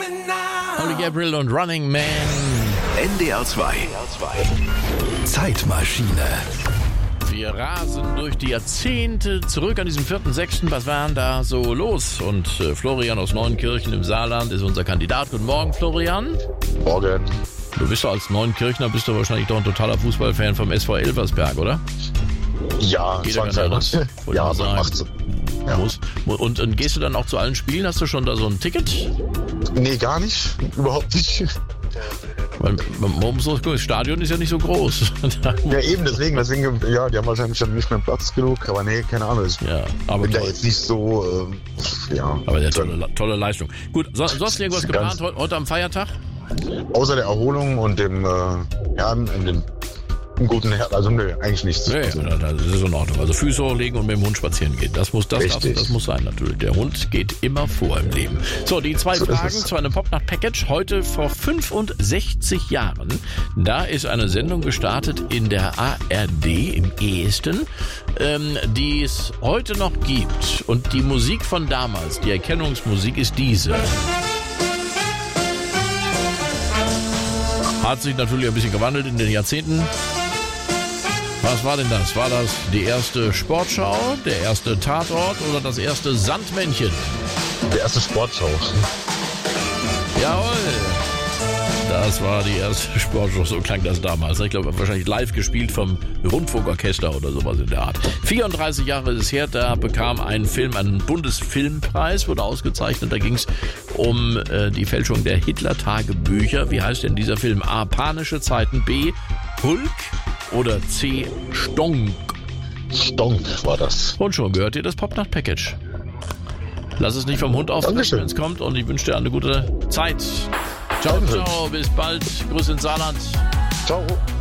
Holly Gabriel und Running Man. NDR 2. Zeitmaschine. Wir rasen durch die Jahrzehnte zurück an diesem 4.6. Was war denn da so los? Und Florian aus Neunkirchen im Saarland ist unser Kandidat. Guten Morgen, Florian. Morgen. Du bist doch als Neunkirchner, bist du wahrscheinlich doch ein totaler Fußballfan vom SV Elversberg, oder? Ja, zwangsweise. Ja, man macht's. Ja. Und gehst du dann auch zu allen Spielen? Hast du schon da so ein Ticket? Nee, gar nicht. Überhaupt nicht. Weil, das Stadion ist ja nicht so groß. Ja, eben, deswegen, ja, die haben wahrscheinlich dann nicht mehr Platz genug, aber nee, keine Ahnung. Ja, aber bin da jetzt nicht so, ja. Aber der tolle Leistung. Gut, sonst irgendwas geplant heute am Feiertag? Außer der Erholung und dem guten Herz, also nö, eigentlich nichts. Nee, also, das ist in Ordnung. Also Füße hochlegen und mit dem Hund spazieren gehen. Das muss sein natürlich. Der Hund geht immer vor im Leben. So, die zwei Fragen zu einem Popnacht-Package. Heute vor 65 Jahren. Da ist eine Sendung gestartet in der ARD im Ehesten, die es heute noch gibt. Und die Musik von damals, die Erkennungsmusik ist diese. Hat sich natürlich ein bisschen gewandelt in den Jahrzehnten. Was war denn das? War das die erste Sportschau, der erste Tatort oder das erste Sandmännchen? Der erste Sportschau. Jawohl. Das war die erste Sportshow, so klang das damals. Ich glaube, wahrscheinlich live gespielt vom Rundfunkorchester oder sowas in der Art. 34 Jahre ist es her, da bekam ein Film einen Bundesfilmpreis, wurde ausgezeichnet. Da ging es um die Fälschung der Hitler-Tagebücher. Wie heißt denn dieser Film? A. Panische Zeiten, B. Hulk oder C. Stonk? Stonk war das. Und schon gehört ihr das Popnacht-Package. Lass es nicht vom Hund aufnehmen, wenn es kommt, und ich wünsche dir eine gute Zeit. Ciao, ciao, bis bald. Grüße ins Saarland. Ciao.